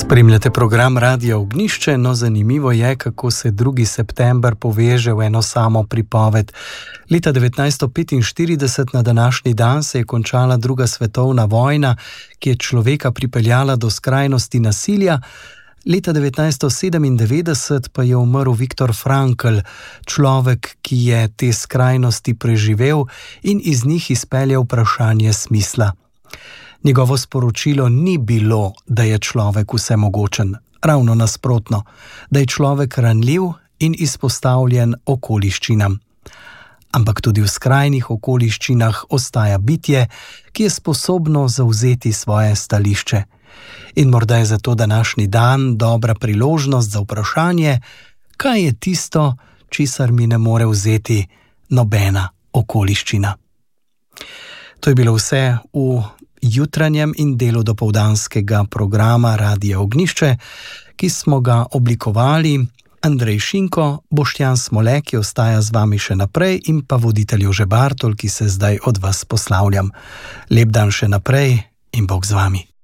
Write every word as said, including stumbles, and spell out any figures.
Spremljate program Radia Ognjišče, no zanimivo je, kako se drugi september poveže v eno samo pripoved. Leta devetnajststo petinštirideset na današnji dan se je končala druga svetovna vojna, ki je človeka pripeljala do skrajnosti nasilja. Leta devetnajststo sedemindevetdeset pa je umrl Viktor Frankl, človek, ki je te skrajnosti preživel in iz njih izpeljal vprašanje smisla. Njegovo sporočilo ni bilo, da je človek vsemogočen, ravno nasprotno, da je človek ranljiv in izpostavljen okoliščinam. Ampak tudi v skrajnih okoliščinah ostaja bitje, ki je sposobno zavzeti svoje stališče. In morda je zato današnji dan dobra priložnost za vprašanje, kaj je tisto, česar mi ne more vzeti nobena okoliščina. To je bilo vse v jutranjem in delu dopoldanskega programa Radia Ognjišče, ki smo ga oblikovali Andrej Šinko, Boštjan Smole, ki ostaja z vami še naprej, in pa voditelj Jože Bartol, ki se zdaj od vas poslavljam. Lep dan še naprej in Bog z vami.